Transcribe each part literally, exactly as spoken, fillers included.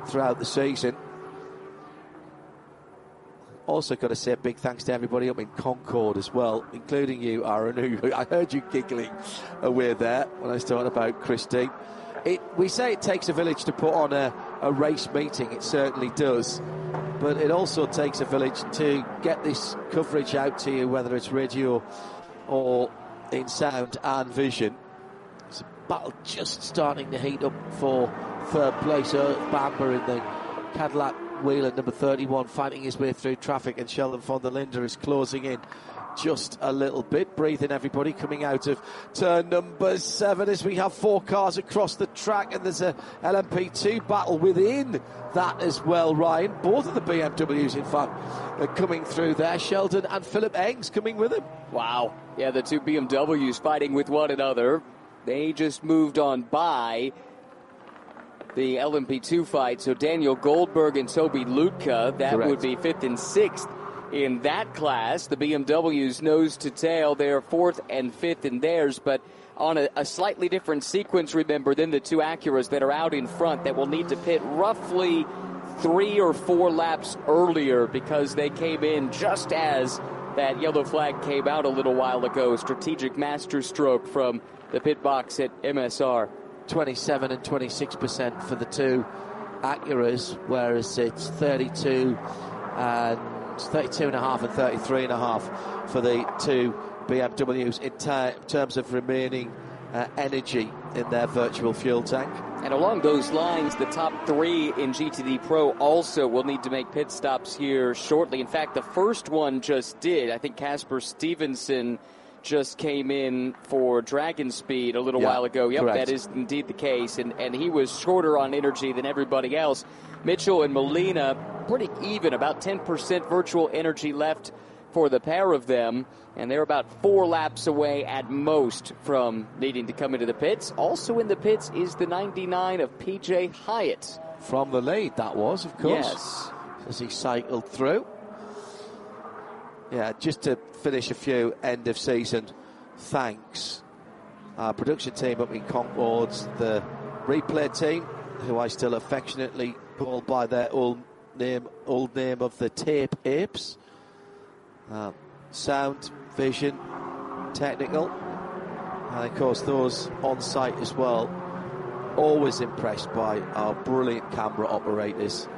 throughout the season. Also got to say a big thanks to everybody up in Concord as well, including you, Aaron, who I heard you giggling away there when I was talking about Christine. It, we say it takes a village to put on a, a race meeting. It certainly does. But it also takes a village to get this coverage out to you, whether it's radio or in sound and vision. It's a battle just starting to heat up for third place. Earth Bamber in the Cadillac Wheeler, number thirty-one, fighting his way through traffic, and Sheldon von der Linde is closing in just a little bit. Breathing, everybody, coming out of turn number seven as we have four cars across the track, and there's a L M P two battle within that as well, Ryan. Both of the B M Ws, in fact, are coming through there. Sheldon and Philip Eng's coming with him. Wow. Yeah, the two B M Ws fighting with one another. They just moved on by the L M P two fight, so Daniel Goldberg and Toby Lutka, that Correct. would be fifth and sixth in that class. The B M Ws nose to tail, they're fourth and fifth in theirs, but on a, a slightly different sequence, remember, than the two Acuras that are out in front that will need to pit roughly three or four laps earlier because they came in just as that yellow flag came out a little while ago. Strategic masterstroke from the pit box at M S R. twenty-seven and twenty-six percent for the two Acuras, whereas it's thirty-two and thirty-two and a half and thirty-three and a half for the two B M Ws in ter- terms of remaining uh, energy in their virtual fuel tank. And along those lines, the top three in G T D Pro also will need to make pit stops here shortly. In fact, the first one just did. I think Casper Stevenson just came in for Dragon Speed a little yeah, while ago. Yep, correct. that is indeed the case. And, and he was shorter on energy than everybody else. Mitchell and Molina, pretty even, about ten percent virtual energy left for the pair of them. And they're about four laps away at most from needing to come into the pits. Also in the pits is the ninety-nine of P J Hyatt. From the lead, that was, of course. Yes. As he cycled through. Yeah, just to finish a few end of season thanks. Our production team up in Concord's, the replay team, who I still affectionately call by their old name, old name of the Tape Apes. Uh, sound, vision, technical, and of course those on site as well. Always impressed by our brilliant camera operators.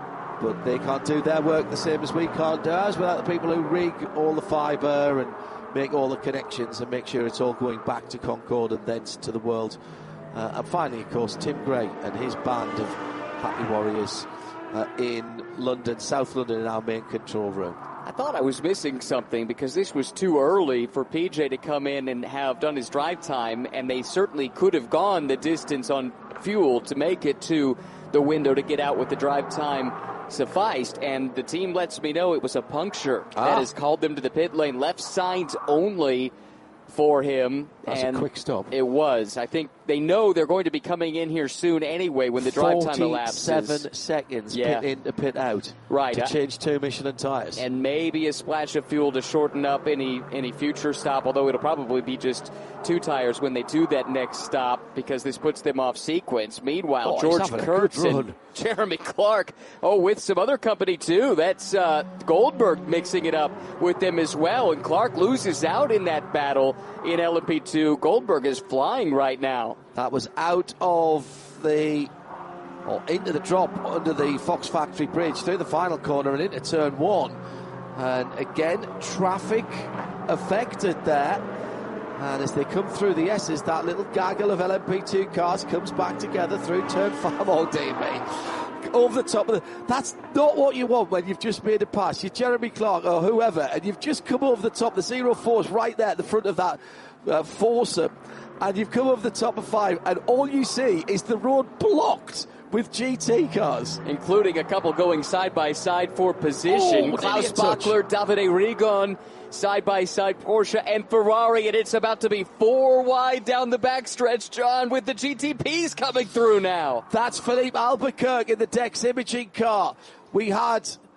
But they can't do their work the same as we can't do ours without the people who rig all the fibre and make all the connections and make sure it's all going back to Concord and thence to the world. Uh, and finally, of course, Tim Gray and his band of Happy Warriors uh, in London, South London, in our main control room. I thought I was missing something because this was too early for P J to come in and have done his drive time, and they certainly could have gone the distance on fuel to make it to the window to get out with the drive time sufficed, and the team lets me know it was a puncture ah. that has called them to the pit lane. Left sides only for him. That's and a quick stop. It was. I think they know they're going to be coming in here soon anyway when the drive time elapses. forty-seven seconds, yeah. pit in to pit out. Right. To change two Michelin tyres. And maybe a splash of fuel to shorten up any, any future stop, although it'll probably be just two tires when they do that next stop because this puts them off sequence. Meanwhile, oh, George Kurtz and Jeremy Clark, oh, with some other company too. That's uh, Goldberg mixing it up with them as well. And Clark loses out in that battle in L M P two. Goldberg is flying right now. That was out of the, or into the drop under the Fox Factory Bridge, through the final corner and into turn one. And again, traffic affected there. And as they come through the S's, that little gaggle of L M P two cars comes back together through turn five. Oh, dear me. Over the top of the... That's not what you want when you've just made a pass. You're Jeremy Clark or whoever, and you've just come over the top. The zero four's right there at the front of that uh, foursome. And you've come over the top of five, and all you see is the road blocked with G T cars. Including a couple going side by side for position. Oh, Klaus Bachler, Davide Rigon, side by side Porsche and Ferrari, and it's about to be four wide down the backstretch, John, with the G T Ps coming through now. That's Philippe Albuquerque in the Dex Imaging car. We had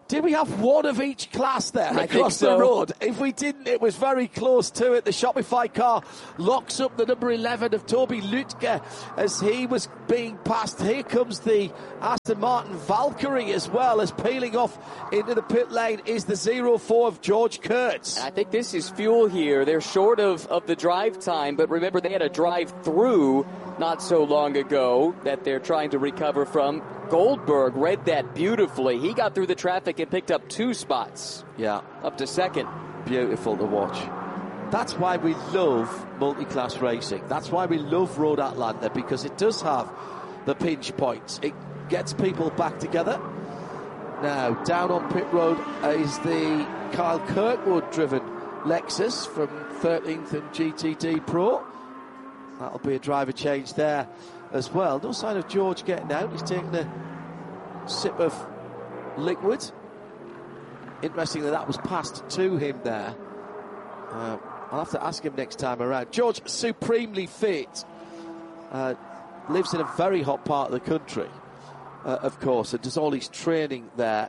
Did we have one of each class there I across think so. the road? If we didn't, it was very close to it. The Shopify car locks up the number eleven of Toby Lütke as he was being passed. Here comes the Aston Martin Valkyrie as well, as peeling off into the pit lane is the zero four of George Kurtz. I think this is fuel here. They're short of, of the drive time, but remember they had a drive through not so long ago that they're trying to recover from. Goldberg read that beautifully. He got through the traffic and picked up two spots. Yeah. Up to second. Beautiful to watch. That's why we love multi-class racing. That's why we love Road Atlanta, because it does have the pinch points. It gets people back together. Now, down on pit road is the Kyle Kirkwood driven Lexus from thirteenth and G T D Pro. That'll be a driver change there as well. No sign of George getting out. He's taking a sip of liquid. Interesting that that was passed to him there. Uh, I'll have to ask him next time around. George, supremely fit. Uh, lives in a very hot part of the country, uh, of course, and does all his training there.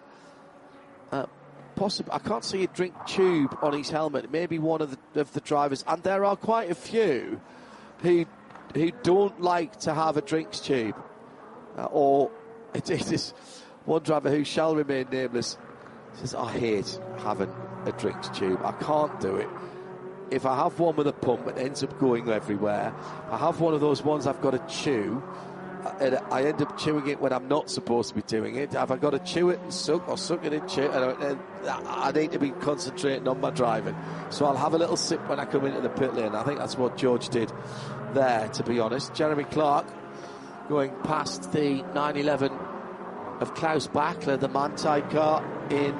Uh, possibly, I can't see a drink tube on his helmet. Maybe one of the, of the drivers, and there are quite a few who who don't like to have a drinks tube, uh, or it is one driver who shall remain nameless says, I hate having a drinks tube. I can't do it. If I have one with a pump, it ends up going everywhere. I have one of those ones I've got to chew, and I end up chewing it when I'm not supposed to be doing it. Have I got to chew it and suck, or suck it and chew it? And I need to be concentrating on my driving. So I'll have a little sip when I come into the pit lane. I think that's what George did there, to be honest. Jeremy Clark going past the nine eleven of Klaus Bachler, the Manthey car, in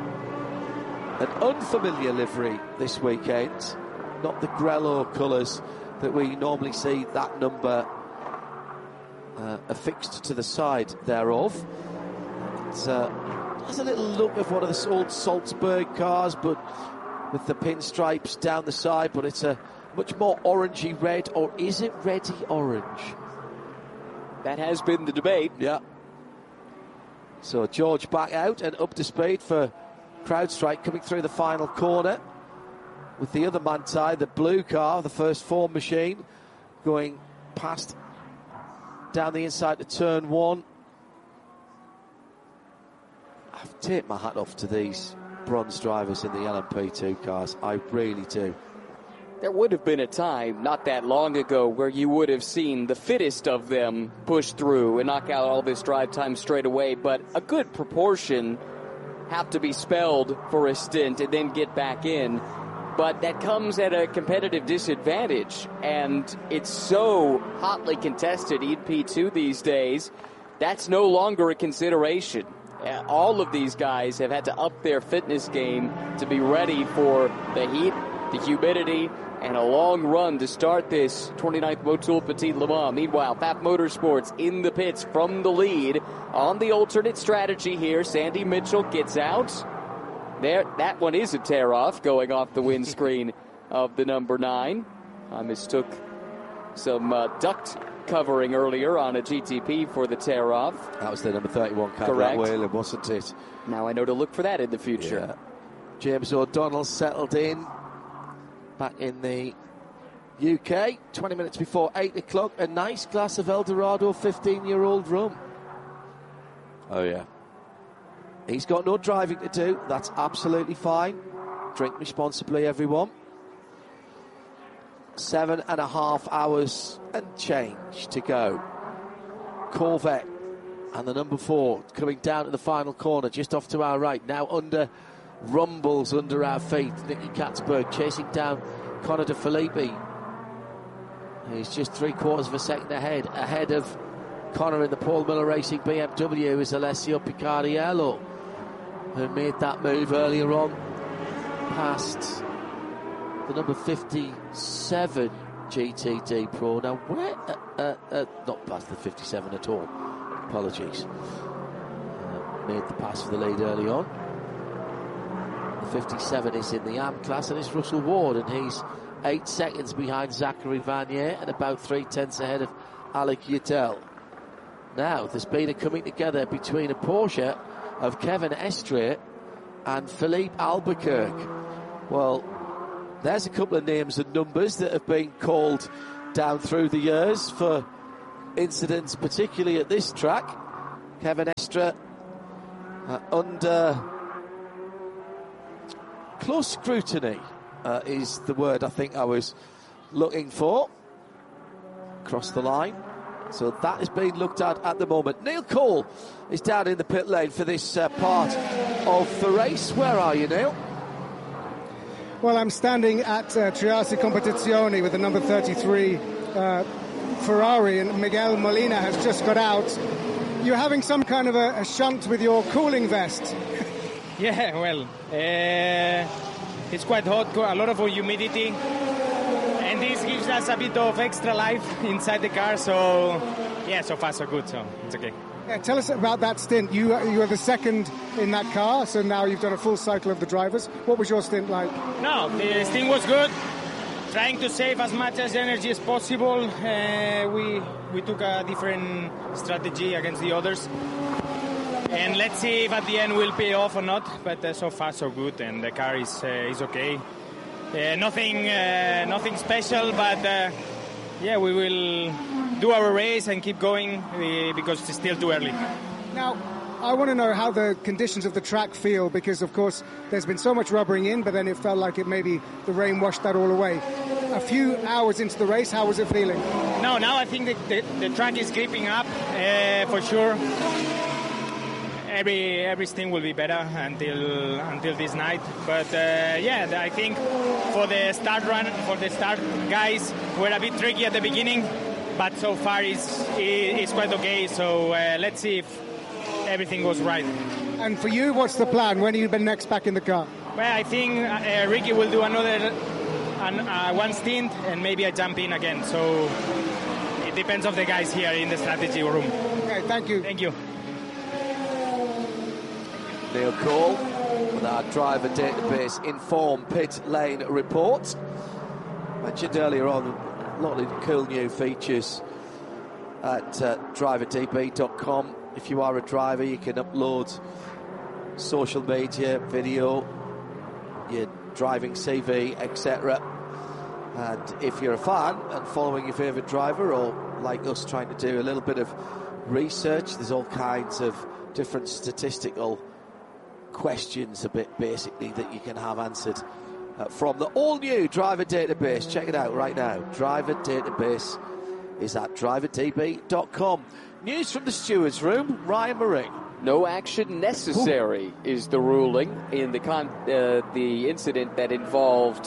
an unfamiliar livery this weekend. Not the Grello colours that we normally see that number uh, affixed to the side thereof. It uh, has a little look of one of the old Salzburg cars, but with the pinstripes down the side, but it's a much more orangey red, or is it reddy orange? That has been the debate. Yeah. So George back out and up to speed for CrowdStrike coming through the final corner with the other Manthey, the blue car, the first form machine, going past down the inside to turn one. I've taken my hat off to these bronze drivers in the L M P two cars. I really do. There would have been a time not that long ago where you would have seen the fittest of them push through and knock out all this drive time straight away, but a good proportion have to be spelled for a stint and then get back in. But that comes at a competitive disadvantage, and it's so hotly contested E P two these days, that's no longer a consideration. All of these guys have had to up their fitness game to be ready for the heat, the humidity, and a long run to start this twenty-ninth Motul Petit Le Mans. Meanwhile, F A P Motorsports in the pits from the lead on the alternate strategy here. Sandy Mitchell gets out. There, that one is a tear-off going off the windscreen of the number nine. I mistook some uh, duct covering earlier on a G T P for the tear-off. That was the number thirty-one car, correct, Whalen, wasn't it? Now I know to look for that in the future. Yeah. James O'Donnell settled in back in the U K, twenty minutes before eight o'clock. A nice glass of Eldorado fifteen-year-old rum. Oh, yeah. He's got no driving to do. That's absolutely fine. Drink responsibly, everyone. Seven and a half hours and change to go. Corvette and the number four coming down to the final corner, just off to our right. Now under rumbles under our feet. Nicky Katzberg chasing down Connor De Filippi. He's just three quarters of a second ahead. Ahead of Connor in the Paul Miller Racing B M W is Alessio Picariello, who made that move earlier on past the number fifty-seven G T D Pro. Now, where? Uh, uh, uh, not past the fifty-seven at all. Apologies. Uh, made the pass for the lead early on. The fifty-seven is in the A M class, and it's Russell Ward, and he's eight seconds behind Zachary Vanier and about three tenths ahead of Alec Utel. Now, there's been a coming together between a Porsche of Kevin Estray and Philippe Albuquerque. Well, there's a couple of names and numbers that have been called down through the years for incidents, particularly at this track. Kevin Estre uh, under close scrutiny uh, is the word I think I was looking for. Across the line. So that is being looked at at the moment. Neil Cole is down in the pit lane for this uh, part of the race. Where are you, Neil? Well, I'm standing at uh, Triassi Competizione with the number thirty-three uh, Ferrari, and Miguel Molina has just got out. You're having some kind of a, a shunt with your cooling vest. Yeah, well, uh, it's quite hot, a lot of humidity, and this gives us a bit of extra life inside the car, so yeah, so far so good, so it's okay. Yeah, tell us about that stint. You you were the second in that car, so now you've done a full cycle of the drivers. What was your stint like? No, the stint was good. Trying to save as much as energy as possible. Uh, we we took a different strategy against the others, and let's see if at the end will pay off or not. But uh, so far so good, and the car is uh, is okay. Uh, nothing uh, nothing special, but uh, yeah, we will do our race and keep going uh, because it's still too early. Now, I want to know how the conditions of the track feel, because of course there's been so much rubbering in, but then it felt like it maybe the rain washed that all away. A few hours into the race, how was it feeling? No, now I think the, the, the track is gripping up uh, for sure. Every every stint will be better until until this night, but uh, yeah, I think for the start run, for the start guys, were a bit tricky at the beginning, but so far it's it's quite okay. So uh, let's see if everything goes right. And for you, what's the plan? When are you been next back in the car? Well, I think uh, Ricky will do another an, uh, one stint, and maybe I jump in again. So it depends on the guys here in the strategy room. Okay, thank you. Thank you. Neil Cole with our driver database Inform Pit Lane report. Mentioned earlier on, a lot of cool new features at uh, driver d b dot com. If you are a driver, you can upload social media, video, your driving C V, et cetera. And if you're a fan and following your favourite driver, or like us trying to do a little bit of research, there's all kinds of different statistical questions, a bit basically, that you can have answered uh, from the all-new driver database. Check it out right now. Driver database is at driver d b dot com. News from the stewards room, Ryan Maring. No action necessary Ooh. is the ruling in the con- uh, the incident that involved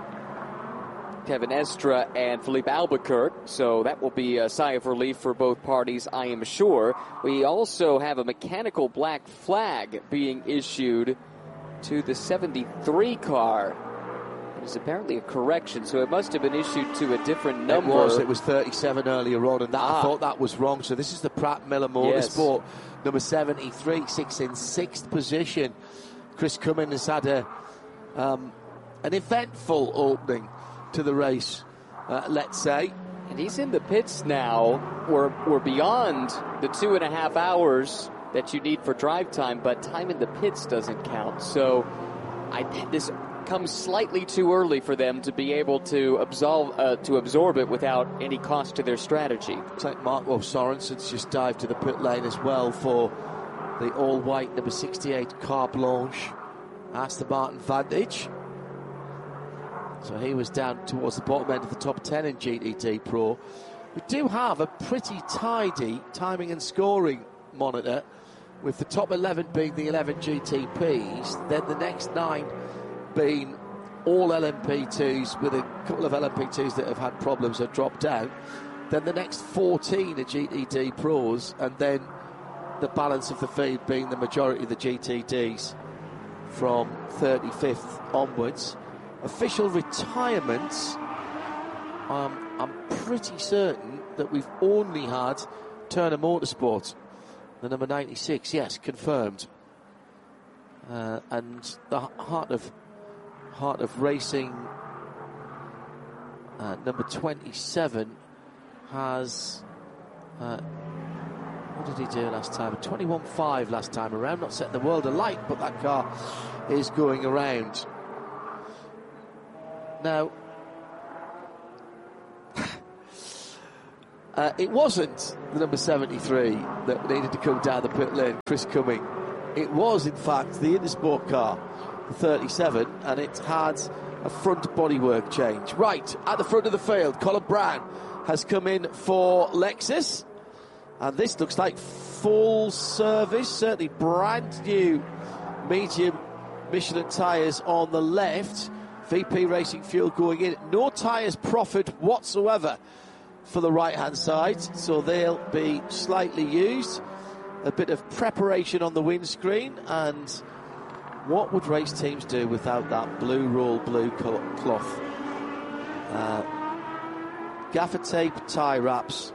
Kevin Estre and Philippe Albuquerque, so that will be a sigh of relief for both parties, I am sure. We also have a mechanical black flag being issued to the seventy-three car. It is apparently a correction, so it must have been issued to a different number. It was, it was thirty-seven earlier on, and that, ah. I thought that was wrong. So this is the Pratt Miller Motorsport, yes. Number seventy-three, six in sixth position. Chris Cummins had a um, an eventful opening to the race, uh, let's say. And he's in the pits now. We're, we're beyond the two and a half hours that you need for drive time, but time in the pits doesn't count. So I this comes slightly too early for them to be able to absolve, uh, to absorb it without any cost to their strategy. It's like Marco Sorensen's just dived to the pit lane as well for the all-white number sixty-eight Carte Blanche Aston Martin Vantage. So he was down towards the bottom end of the top ten in G T D Pro. We do have a pretty tidy timing and scoring monitor, with the top eleven being the eleven G T Ps, then the next nine being all L M P twos, with a couple of L M P twos that have had problems or dropped out. Then the next fourteen are G T D Pros, and then the balance of the feed being the majority of the G T Ds from thirty-fifth onwards. Official retirements, um, I'm pretty certain that we've only had Turner Motorsport, the number ninety-six, yes, confirmed. Uh, and the heart of heart of racing, uh, number twenty-seven, has uh, What did he do last time? twenty-one five last time around. Not setting the world alight, but that car is going around. Now, uh, it wasn't the number seventy-three that needed to come down the pit lane, Chris Cumming. It was, in fact, the Intersport car, the thirty-seven, and it had a front bodywork change. Right, at the front of the field, Colin Brown has come in for Lexus. And this looks like full service, certainly brand new medium Michelin tyres on the left. V P Racing Fuel going in. No tyres proffered whatsoever for the right-hand side, so they'll be slightly used. A bit of preparation on the windscreen, and what would race teams do without that blue roll, blue cloth? Uh, gaffer tape, tie wraps,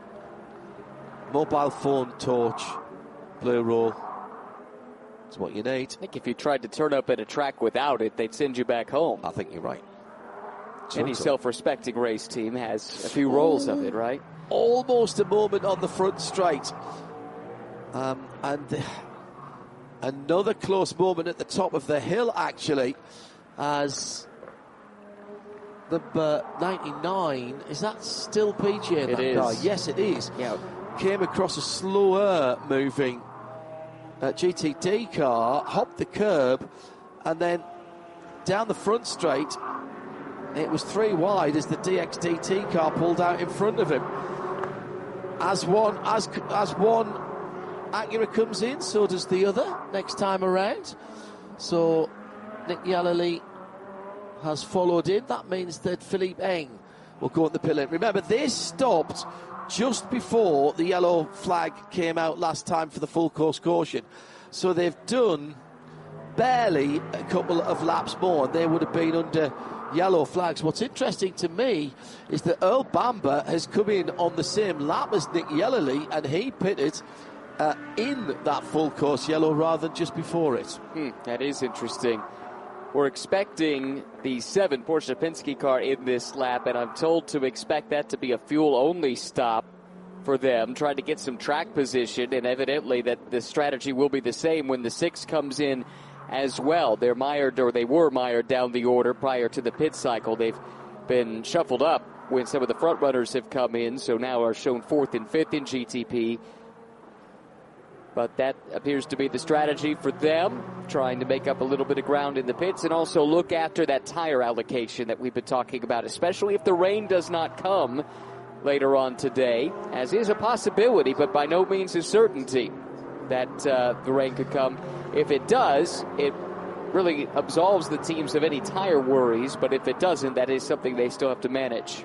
mobile phone torch, blue roll. That's what you need. I think if you tried to turn up at a track without it, they'd send you back home. I think you're right. Any self-respecting race team has a few rolls of it, right? Almost a moment on the front straight. Um, and uh, another close moment at the top of the hill, actually, as number ninety-nine, is that still P G in it that is. car? Yes, it is. Yeah. Came across a slower moving uh, G T D car, hopped the curb, and then down the front straight, it was three wide as the D X D T car pulled out in front of him. As one, as as one Acura comes in, so does the other next time around. So Nick Yalali has followed in. That means that Philippe Eng will go at the pit lane. Remember, they stopped just before the yellow flag came out last time for the full course caution. So they've done barely a couple of laps more, and they would have been under yellow flags. What's interesting to me is that Earl Bamber has come in on the same lap as Nick Yellerly, and he pitted uh, in that full course yellow rather than just before it. Hmm, that is interesting. We're expecting the seven Porsche Penske car in this lap, and I'm told to expect that to be a fuel-only stop for them, trying to get some track position, and evidently that the strategy will be the same when the six comes in as well. They're mired, or they were mired down the order prior to the pit cycle. They've been shuffled up when some of the front runners have come in, so now are shown fourth and fifth in G T P. But that appears to be the strategy for them, trying to make up a little bit of ground in the pits and also look after that tire allocation that we've been talking about, especially if the rain does not come later on today, as is a possibility, but by no means a certainty that uh, the rain could come. If it does, it really absolves the teams of any tire worries, but if it doesn't, that is something they still have to manage.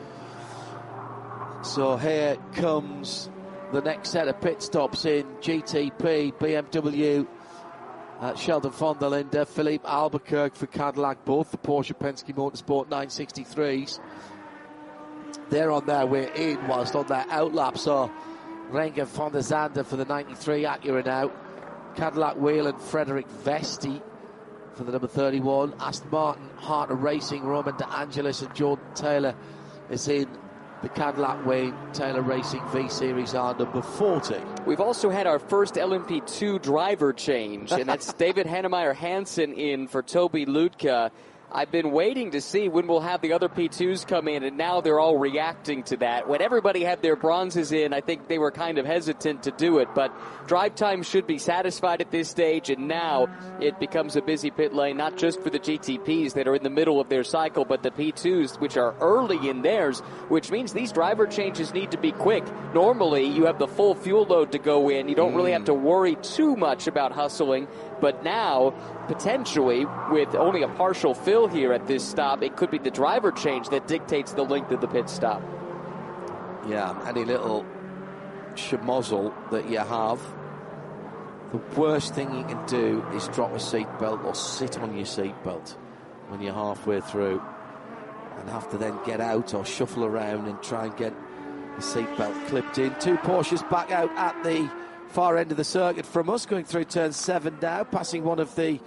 So here comes the next set of pit stops in G T P. B M W, uh, Sheldon von der Linde, Philippe Albuquerque for Cadillac, both the Porsche Penske Motorsport nine sixty-threes. They're on their way in, whilst on their outlap. So Renger von der Zande for the ninety-three Acura now. Cadillac Whelen, Frederick Vesti for the number thirty-one. Aston Martin, Harter Racing, Roman De Angelis and Jordan Taylor is in the Cadillac Wayne Taylor Racing V-Series R number forty. We've also had our first L M P two driver change, and that's David Hannemeyer Hansen in for Toby Lutka. I've been waiting to see when we'll have the other P twos come in, and now they're all reacting to that. When everybody had their bronzes in, I think they were kind of hesitant to do it, but drive time should be satisfied at this stage, and now it becomes a busy pit lane, not just for the G T Ps that are in the middle of their cycle, but the P twos, which are early in theirs, which means these driver changes need to be quick. Normally, you have the full fuel load to go in. You don't really have to worry too much about hustling, but now, potentially, with only a partial fill here at this stop, it could be the driver change that dictates the length of the pit stop. Yeah, any little schmozzle that you have, the worst thing you can do is drop a seatbelt or sit on your seatbelt when you're halfway through and have to then get out or shuffle around and try and get the seatbelt clipped in. Two Porsches back out at the far end of the circuit from us, going through turn seven now, passing one of the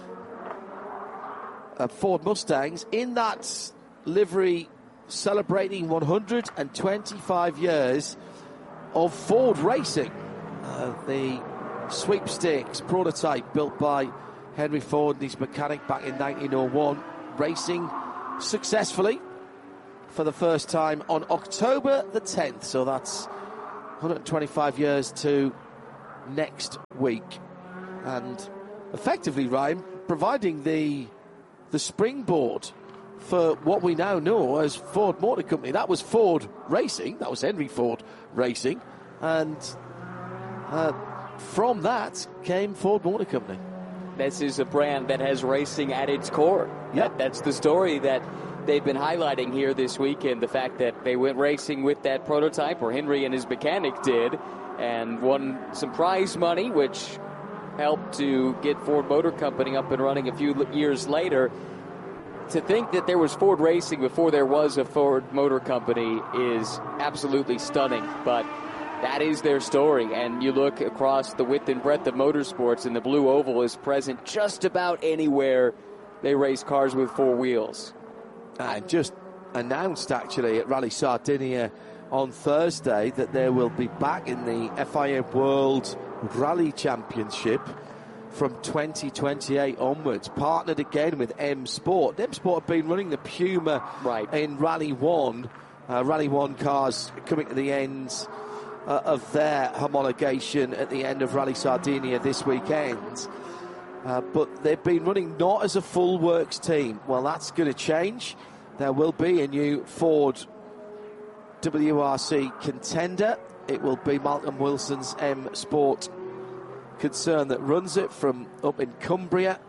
uh, Ford Mustangs in that livery celebrating one hundred twenty-five years of Ford Racing. Uh, the sweepstakes prototype built by Henry Ford and his mechanic back in nineteen oh one, racing successfully for the first time on October the tenth. So that's one hundred twenty-five years to next week. And effectively, Ryan, providing the the springboard for what we now know as Ford Motor Company. That was Ford Racing, that was Henry Ford Racing, and uh, from that came Ford Motor Company. This is a brand that has racing at its core. Yep. That, that's the story that they've been highlighting here this weekend, the fact that they went racing with that prototype, or Henry and his mechanic did, and won some prize money, which helped to get Ford Motor Company up and running a few years later. To think that there was Ford Racing before there was a Ford Motor Company is absolutely stunning, but that is their story. And you look across the width and breadth of motorsports, and the Blue Oval is present just about anywhere they race cars with four wheels. And just announced, actually, at Rally Sardinia on Thursday that they will be back in the F I A World Rally Championship from twenty twenty-eight onwards, partnered again with M Sport. M Sport have been running the Puma right. in Rally One. Uh, Rally One cars coming to the end uh, of their homologation at the end of Rally Sardinia this weekend. Uh, but they've been running not as a full works team. Well, that's going to change. There will be a new Ford W R C contender. It will be Malcolm Wilson's M Sport concern that runs it from up in Cumbria.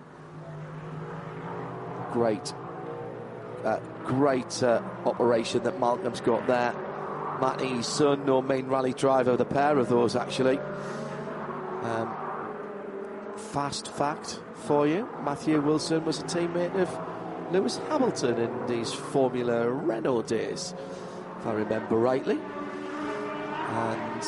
Great, uh, great uh, operation that Malcolm's got there. Matty's son, no main rally driver, the pair of those actually. Um, fast fact for you: Matthew Wilson was a teammate of Lewis Hamilton in these Formula Renault days, if I remember rightly. And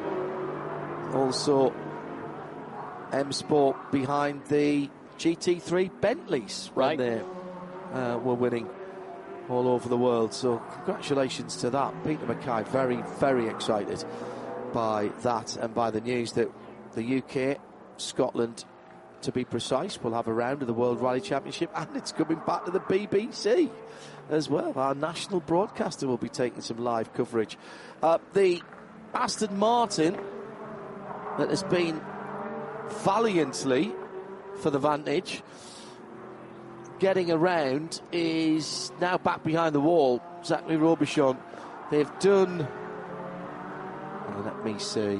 also M Sport behind the G T three Bentleys right. when they uh, were winning all over the world. So congratulations to that. Peter Mackay very, very excited by that and by the news that the U K, Scotland to be precise, will have a round of the World Rally Championship, and it's coming back to the B B C as well. Our national broadcaster will be taking some live coverage. Uh, the Aston Martin that has been valiantly for the Vantage getting around is now back behind the wall. Zachary Robichon, they've done, oh, let me see,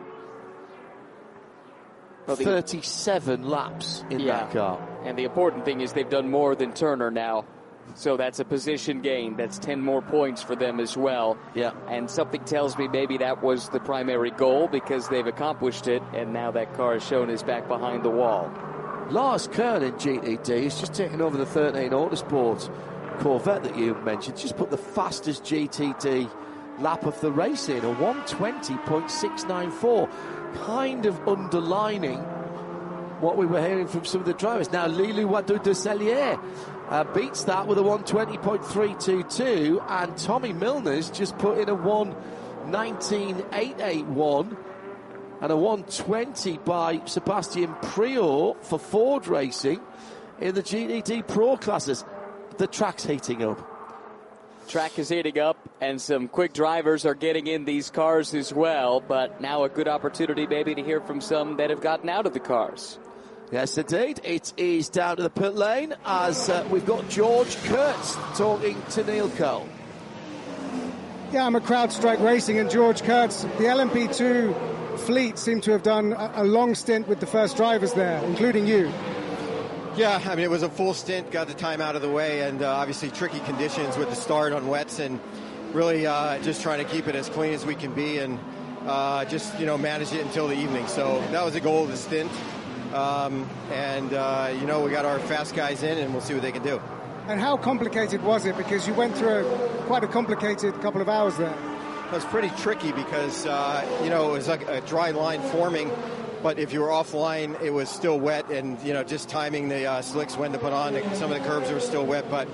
well, the, thirty-seven laps in yeah, that car. And the important thing is they've done more than Turner now. So that's a position gain. That's ten more points for them as well. Yeah. And something tells me maybe that was the primary goal, because they've accomplished it, and now that car is shown as back behind the wall. Lars Kern in G T D is just taking over the thirteen Autosport Corvette that you mentioned. Just put the fastest G T D lap of the race in, a one twenty point six nine four. Kind of underlining what we were hearing from some of the drivers. Now, Lilou Wadou de Sellier uh, beats that with a one twenty point three two two, and Tommy Milner's just put in a one nineteen eight eighty-one and a one twenty by Sebastian Priaulx for Ford Racing in the G T D Pro classes. The track's heating up. Track is heating up, and some quick drivers are getting in these cars as well, but now a good opportunity maybe to hear from some that have gotten out of the cars. Yes, indeed. It is down to the pit lane as uh, we've got George Kurtz talking to Neil Cole. Yeah, I'm a CrowdStrike Racing, and George Kurtz, the L M P two fleet seemed to have done a, a long stint with the first drivers there, including you. Yeah, I mean, it was a full stint, got the time out of the way, and uh, obviously tricky conditions with the start on wets, and really uh, just trying to keep it as clean as we can be, and uh, just, you know, manage it until the evening. So that was the goal of the stint. Um, and, uh, you know, we got our fast guys in, and we'll see what they can do. And how complicated was it? Because you went through a, quite a complicated couple of hours there. It was pretty tricky because, uh, you know, it was like a dry line forming. But if you were offline, it was still wet, and, you know, just timing the uh, slicks when to put on. Some of the curbs were still wet, but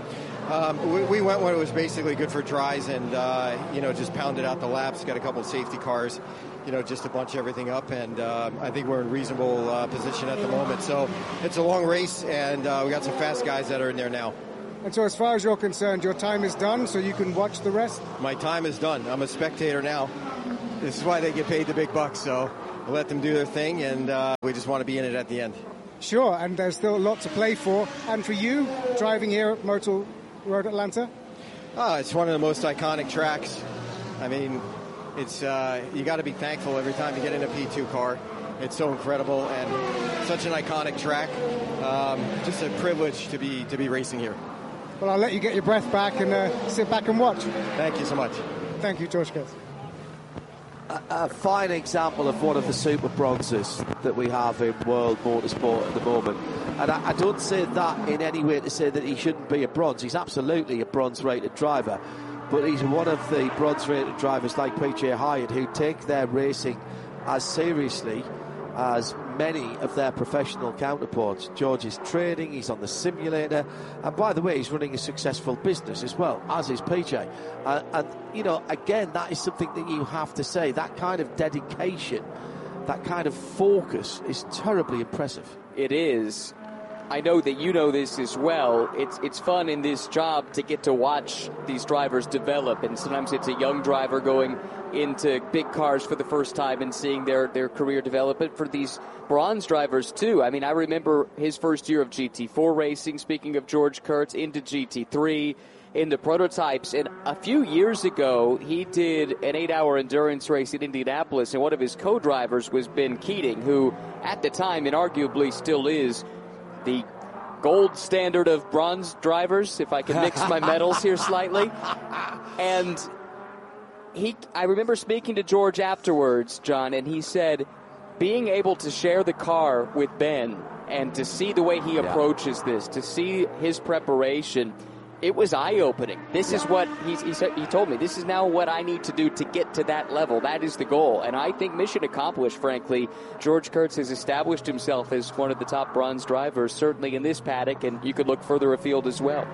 Um, we, we went when it was basically good for dries and, uh, you know, just pounded out the laps, got a couple of safety cars, you know, just to bunch everything up. And uh, I think we're in reasonable uh, position at the moment. So it's a long race, and uh, we got some fast guys that are in there now. And so as far as you're concerned, your time is done, so you can watch the rest? My time is done. I'm a spectator now. This is why they get paid the big bucks. So we'll let them do their thing, and uh, we just want to be in it at the end. Sure, and there's still a lot to play for. And for you, driving here at Motor Road Atlanta? Oh, it's one of the most iconic tracks. I mean, it's uh, you got to be thankful every time you get in a P two car. It's so incredible and such an iconic track. Um, just a privilege to be to be racing here. Well, I'll let you get your breath back and uh, sit back and watch. Thank you so much. Thank you, George Kurtz. A, a fine example of one of the super bronzes that we have in world motorsport at the moment. And I, I don't say that in any way to say that he shouldn't be a bronze. He's absolutely a bronze-rated driver. But he's one of the bronze-rated drivers like P J Hyatt who take their racing as seriously as many of their professional counterparts. George is training, he's on the simulator, and by the way, he's running a successful business as well, as is P J. Uh, and, you know, again, that is something that you have to say. That kind of dedication, that kind of focus is terribly impressive. It is. I know that you know this as well. It's it's fun in this job to get to watch these drivers develop, and sometimes it's a young driver going into big cars for the first time and seeing their, their career develop. But for these bronze drivers too, I mean, I remember his first year of G T four racing, speaking of George Kurtz, into G T three, into prototypes, and a few years ago he did an eight-hour endurance race in Indianapolis, and one of his co-drivers was Ben Keating, who at the time, and arguably still is, the gold standard of bronze drivers, if I can mix my medals here slightly. And he, I remember speaking to George afterwards, John, and he said being able to share the car with Ben and to see the way he yeah. approaches this, to see his preparation, it was eye-opening. This yeah. is what he's, he said. He told me, this is now what I need to do to get to that level. That is the goal. And I think mission accomplished, frankly. George Kurtz has established himself as one of the top bronze drivers, certainly in this paddock, and you could look further afield as well.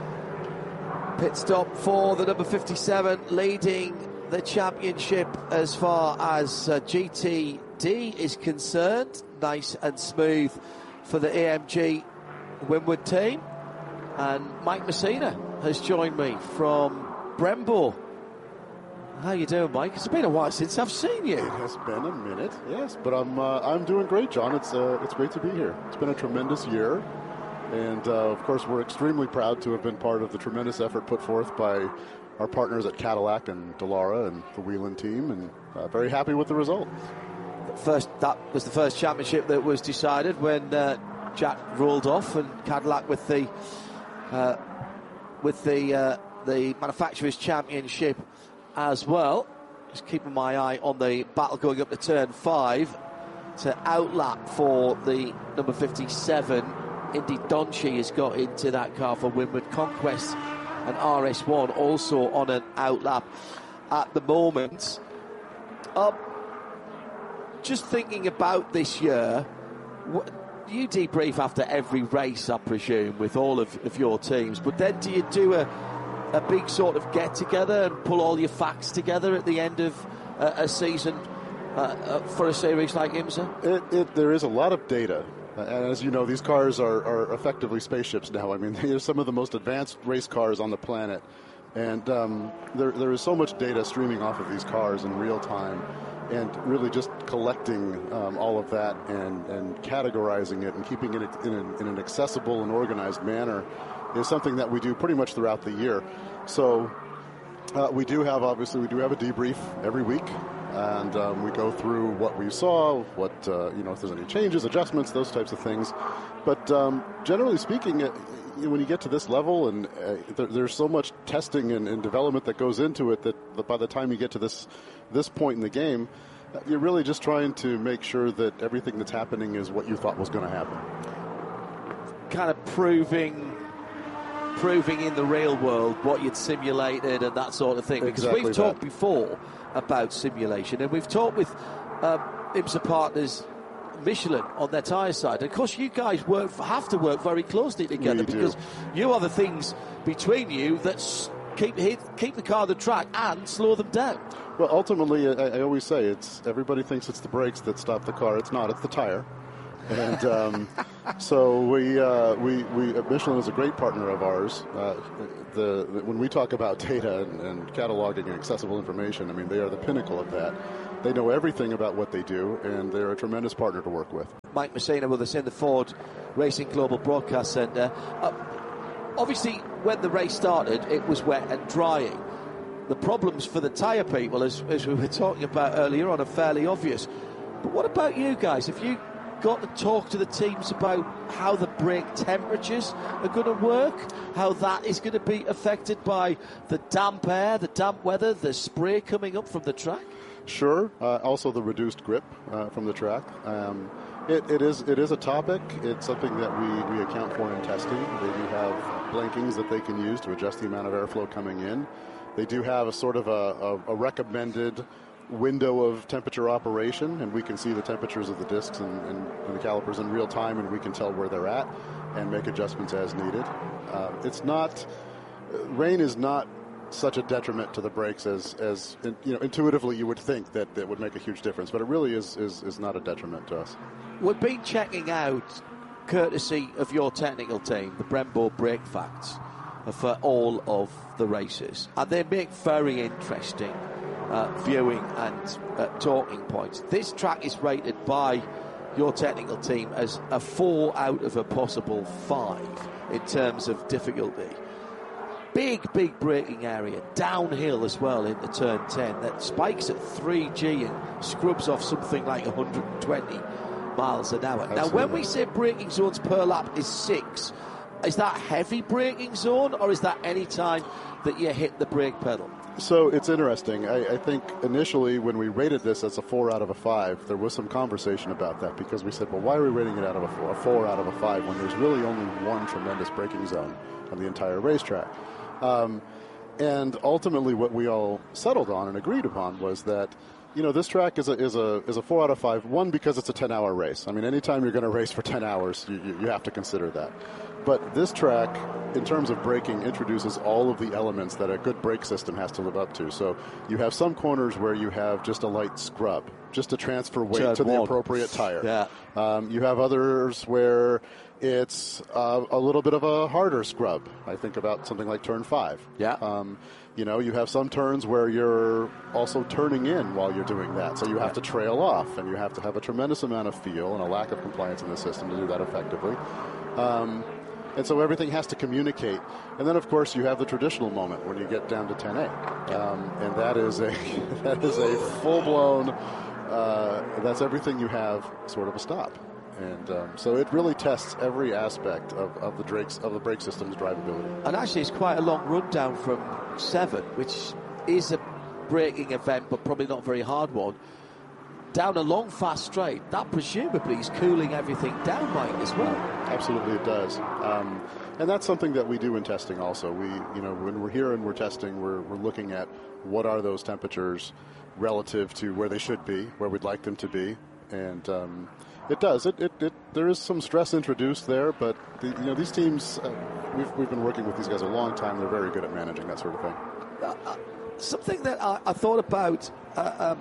Pit stop for the number fifty-seven, leading the championship as far as uh, G T D is concerned. Nice and smooth for the A M G Winward team. And Mike Messina has joined me from Brembo. How you doing, Mike? It's been a while since I've seen you. It has been a minute, yes, but I'm uh, I'm doing great, John. It's uh, it's great to be here. It's been a tremendous year, and uh, of course we're extremely proud to have been part of the tremendous effort put forth by our partners at Cadillac and Dallara and the Whelen team, and uh, very happy with the result. First, that was the first championship that was decided when uh, Jack rolled off, and Cadillac with the. Uh, with the uh, the Manufacturers' Championship as well. Just keeping my eye on the battle going up to turn five to outlap for the number fifty-seven. Indy Donchi has got into that car for Winward. Conquest and R S one also on an outlap at the moment. Uh, just thinking about this year, what, you debrief after every race, I presume, with all of, of your teams. But then do you do a, a big sort of get-together and pull all your facts together at the end of uh, a season uh, uh, for a series like IMSA? It, it, there is a lot of data. Uh, and as you know, these cars are, are effectively spaceships now. I mean, they're some of the most advanced race cars on the planet. And um, there there is so much data streaming off of these cars in real time. And really just collecting um, all of that and, and categorizing it and keeping it in, a, in an accessible and organized manner is something that we do pretty much throughout the year. So uh, we do have, obviously, we do have a debrief every week. And um, we go through what we saw, what, uh, you know, if there's any changes, adjustments, those types of things. But um, generally speaking, it, when you get to this level, and uh, there, there's so much testing and, and development that goes into it that, that by the time you get to this this point in the game, you're really just trying to make sure that everything that's happening is what you thought was going to happen. Kind of proving proving in the real world what you'd simulated and that sort of thing. Because exactly we've talked that. before about simulation, and we've talked with um, IMSA partners Michelin on their tyre side. And of course, you guys work have to work very closely together We because do. you are the things between you that s- keep hit, keep the car on the track and slow them down. Well, ultimately, I, I always say it's everybody thinks it's the brakes that stop the car. It's not. It's the tire. And um, so we, uh, we, we, Michelin is a great partner of ours. Uh, the, the when we talk about data and, and cataloging and accessible information, I mean, they are the pinnacle of that. They know everything about what they do, and they're a tremendous partner to work with. Mike Messina with us in the Ford Racing Global Broadcast Centre. Uh, obviously, when the race started, it was wet and drying. The problems for the tyre people, as, as we were talking about earlier on, are fairly obvious. But what about you guys? Have you got to talk to the teams about how the brake temperatures are going to work, how that is going to be affected by the damp air, the damp weather, the spray coming up from the track? Sure. Uh, also, the reduced grip uh, from the track. Um, it, it is it is a topic. It's something that we, we account for in testing. They do have blankings that they can use to adjust the amount of airflow coming in. They do have a sort of a, a, a recommended window of temperature operation, and we can see the temperatures of the discs and, and, and the calipers in real time, and we can tell where they're at and make adjustments as needed. Uh, it's not rain is not such a detriment to the brakes as, as you know, intuitively you would think that that would make a huge difference, but it really is, is, is not a detriment to us. We've been checking out, courtesy of your technical team, the Brembo brake facts for all of the races, and they make very interesting uh, viewing and uh, talking points. This track is rated by your technical team as a four out of a possible five in terms of difficulty. Big, big braking area, downhill as well into turn ten. That spikes at three G and scrubs off something like one hundred twenty miles an hour. Absolutely. Now, when we say braking zones per lap is six, is that heavy braking zone, or is that any time that you hit the brake pedal? So it's interesting. I, I think initially when we rated this as a four out of a five, there was some conversation about that because we said, well, why are we rating it out of a four, a four out of a five when there's really only one tremendous braking zone on the entire racetrack? Um, and ultimately what we all settled on and agreed upon was that, you know, this track is a is a is a four out of five. One, because it's a ten-hour race. I mean, anytime you're going to race for ten hours, you, you, you have to consider that. But this track, in terms of braking, introduces all of the elements that a good brake system has to live up to. So you have some corners where you have just a light scrub, just to transfer weight Turn to the one. appropriate tire. Yeah. Um, you have others where it's uh, a little bit of a harder scrub. I think about something like turn five. Yeah. Um, you know, you have some turns where you're also turning in while you're doing that. So you have to trail off, and you have to have a tremendous amount of feel and a lack of compliance in the system to do that effectively. Um, and so everything has to communicate. And then, of course, you have the traditional moment when you get down to ten A. Um, and that is a that is a full-blown, uh, that's everything you have sort of a stop. And um, so it really tests every aspect of, of the brakes of the brake system's drivability. And actually, it's quite a long run down from seven, which is a braking event, but probably not a very hard one, down a long, fast straight. That presumably is cooling everything down, Mike, as well. Absolutely, it does. Um, and that's something that we do in testing also. We, you know, when we're here and we're testing, we're, we're looking at what are those temperatures relative to where they should be, where we'd like them to be. And um, it does. It, it, it, there is some stress introduced there, but the, you know, these teams, uh, we've, we've been working with these guys a long time. They're very good at managing that sort of thing. Uh, uh, something that I, I thought about uh, um,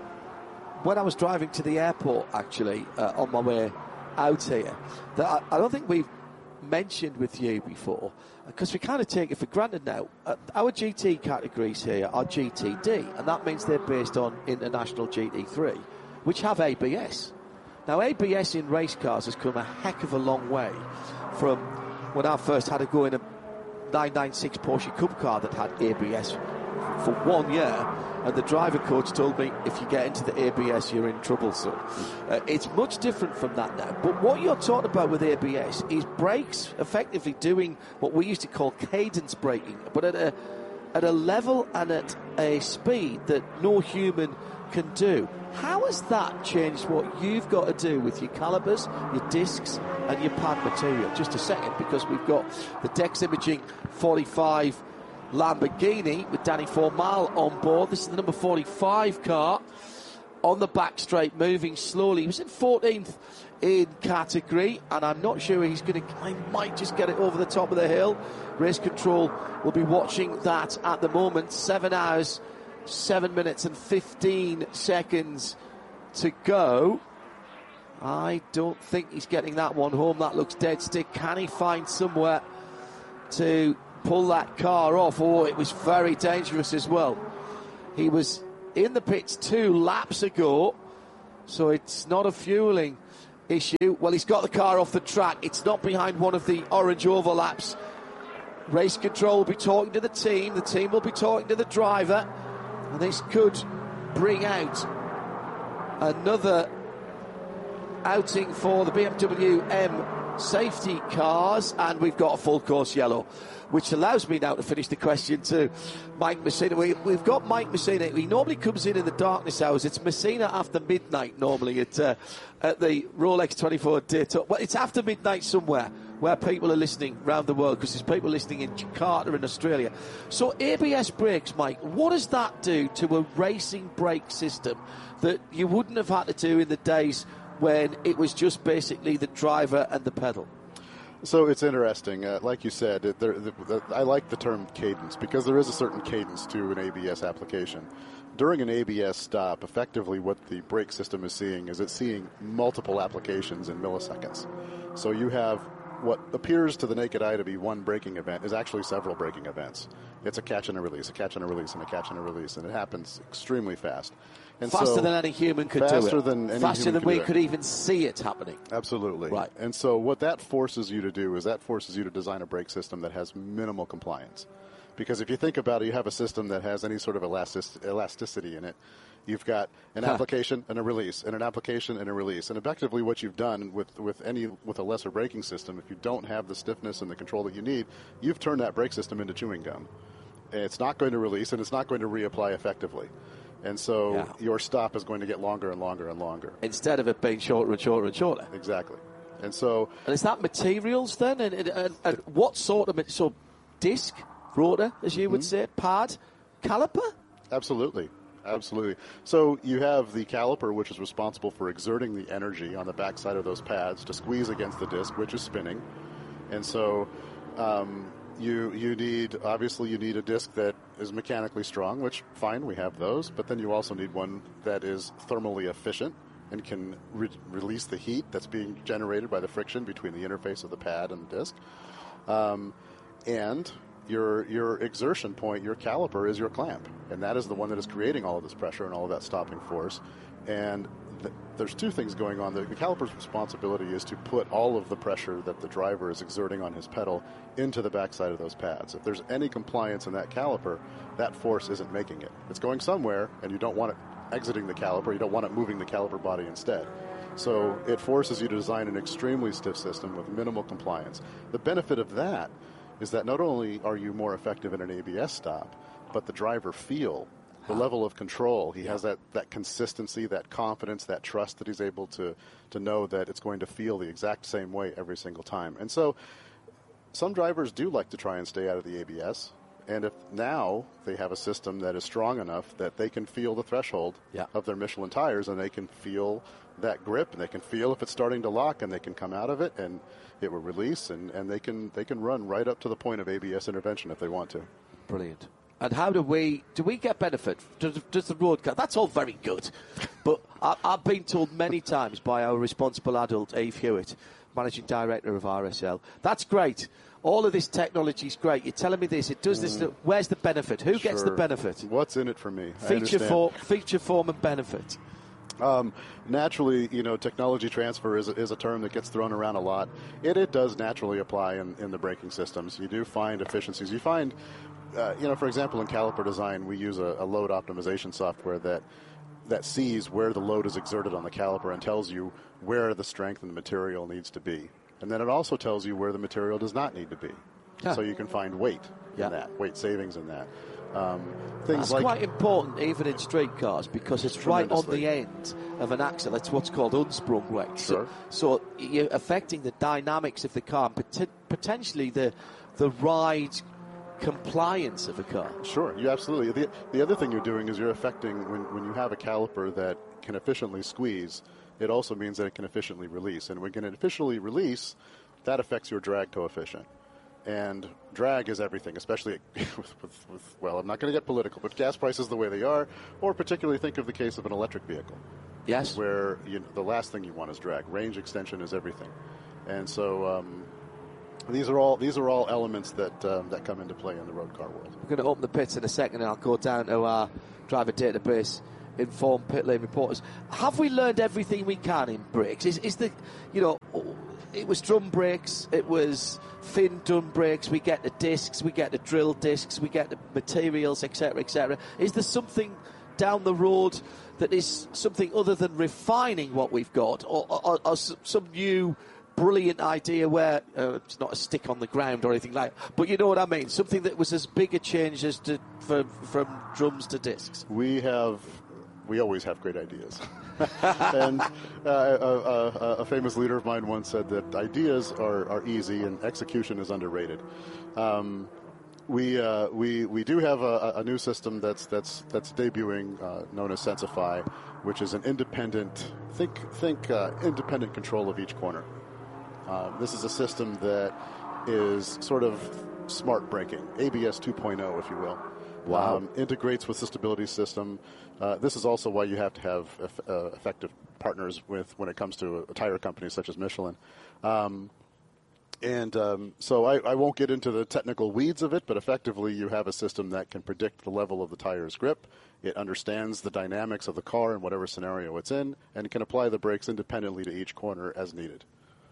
when I was driving to the airport, actually, uh, on my way out here, that I, I don't think we've mentioned with you before, because we kind of take it for granted now. Uh, our G T categories here are G T D, and that means they're based on International G T three, which have A B S. Now, A B S in race cars has come a heck of a long way from when I first had to go in a nine ninety-six Porsche Cup car that had A B S for one year, and the driver coach told me, if you get into the A B S, you're in trouble, son. Uh, it's much different from that now. But what you're talking about with A B S is brakes effectively doing what we used to call cadence braking, but at a at a level and at a speed that no human can do. How has that changed what you've got to do with your calipers, your discs, and your pad material? Just a second, because we've got the Dex Imaging forty-five Lamborghini with Danny Formal on board. This is the number forty-five car. on the back straight, moving slowly. He was in fourteenth in category, and I'm not sure he's going to. I might just get it over the top of the hill. Race control will be watching that at the moment. Seven hours, seven minutes, and fifteen seconds to go. I don't think he's getting that one home. That looks dead stick. Can he find somewhere to pull that car off? Oh, it was very dangerous as well. He was in the pits two laps ago, so it's not a fueling issue. Well, he's got the car off the track. It's not behind one of the orange overlaps. Race control will be talking to the team. The team will be talking to the driver. And this could bring out another outing for the B M W M safety cars, and we've got a full course yellow, which allows me now to finish the question to Mike Messina. We, we've got Mike Messina. He normally comes in in the darkness hours. It's Messina after midnight normally at uh, at the Rolex twenty-four Daytona. Well, it's after midnight somewhere where people are listening around the world, because there's people listening in Jakarta in Australia. So A B S brakes, Mike, what does that do to a racing brake system that you wouldn't have had to do in the days when it was just basically the driver and the pedal? So it's interesting. Uh, like you said, it, there, the, the, I like the term cadence, because there is a certain cadence to an A B S application. During an A B S stop, effectively what the brake system is seeing is it's seeing multiple applications in milliseconds. So you have what appears to the naked eye to be one braking event is actually several braking events. It's a catch and a release, a catch and a release, and a catch and a release, and it happens extremely fast. And faster so, than any human could do it. Faster than any Faster human than could we do it. could even see it happening. Absolutely. Right. And so what that forces you to do is that forces you to design a brake system that has minimal compliance. Because if you think about it, you have a system that has any sort of elastic, elasticity in it. You've got an Huh. application and a release, and an application and a release. And effectively what you've done with, with any with a lesser braking system, if you don't have the stiffness and the control that you need, you've turned that brake system into chewing gum. It's not going to release, and it's not going to reapply effectively. And so Yeah. your stop is going to get longer and longer and longer. Instead of it being shorter and shorter and shorter. Exactly. And so And is that materials then? And, and, and, and what sort of ma- so disc, rotor, as you would say, pad, caliper? Absolutely. Absolutely. So you have the caliper, which is responsible for exerting the energy on the backside of those pads to squeeze against the disc, which is spinning. And so um, you you need, obviously, you need a disc that is mechanically strong, which, fine, we have those. But then you also need one that is thermally efficient and can re- release the heat that's being generated by the friction between the interface of the pad and the disc. Um, and your your exertion point, your caliper, is your clamp, and that is the one that is creating all of this pressure and all of that stopping force. And th- there's two things going on. The, the caliper's responsibility is to put all of the pressure that the driver is exerting on his pedal into the backside of those pads. If there's any compliance in that caliper, that force isn't making it. It's going somewhere, and you don't want it exiting the caliper. You don't want it moving the caliper body instead. So it forces you to design an extremely stiff system with minimal compliance. The benefit of that is that not only are you more effective in an A B S stop, but the driver feel the level of control. He has that, that consistency, that confidence, that trust that he's able to, to know that it's going to feel the exact same way every single time. And so some drivers do like to try and stay out of the A B S. And if now they have a system that is strong enough that they can feel the threshold Yeah. of their Michelin tires, and they can feel that grip, and they can feel if it's starting to lock, and they can come out of it, and it will release, and, and they can they can run right up to the point of A B S intervention if they want to. Brilliant. And how do we do we get benefit? Does, does the road car? That's all very good, but I, I've been told many times by our responsible adult, Eve Hewitt, managing director of R S L, that's great. All of this technology is great. You're telling me this. It does this. Mm. Where's the benefit? Who gets the Sure. benefit? What's in it for me? I Feature understand. form, feature form, and benefit. Um, naturally, you know, technology transfer is a, is a term that gets thrown around a lot. It, it does naturally apply in, in the braking systems. You do find efficiencies. You find, uh, you know, for example, in caliper design, we use a, a load optimization software that that sees where the load is exerted on the caliper and tells you where the strength and the material needs to be. And then it also tells you where the material does not need to be. Huh. So you can find weight Yeah. in that, weight savings in that. Um, things That's like quite important, even in street cars, because it's right on the end of an axle. It's what's called unsprung weight. Sure. So, so you're affecting the dynamics of the car, and pot- potentially the the ride compliance of a car. Sure, you absolutely. The, the other thing you're doing is you're affecting, when, when you have a caliper that can efficiently squeeze, it also means that it can efficiently release. And when it can efficiently release, that affects your drag coefficient. And drag is everything, especially with, with, with well, I'm not going to get political, but gas prices the way they are, or particularly think of the case of an electric vehicle. Yes. Where you, the last thing you want is drag. Range extension is everything. And so um, these are all these are all elements that um, that come into play in the road car world. We're going to open the pits in a second, and I'll go down to our driver database, inform pit lane reporters. Have we learned everything we can in brakes? Is, is the, you know, it was drum brakes, it was fin drum brakes, we get the discs, we get the drill discs, we get the materials, et cetera, et cetera. Is there something down the road that is something other than refining what we've got, or, or, or some new brilliant idea where uh, it's not a stick on the ground or anything like that, but you know what I mean? Something that was as big a change as to, for, from drums to discs. We have, we always have great ideas. and uh, a, a, a famous leader of mine once said that ideas are, are easy and execution is underrated. Um, we uh, we we do have a, a new system that's that's that's debuting, uh, known as Sensify, which is an independent think think uh, independent control of each corner. Um, this is a system that is sort of smart braking, A B S two point oh, if you will. Wow. Um, integrates with the stability system. Uh, this is also why you have to have eff- uh, effective partners with when it comes to a, a tire company such as Michelin. Um, and um, so I, I won't get into the technical weeds of it, but effectively you have a system that can predict the level of the tire's grip. It understands the dynamics of the car in whatever scenario it's in, and can apply the brakes independently to each corner as needed.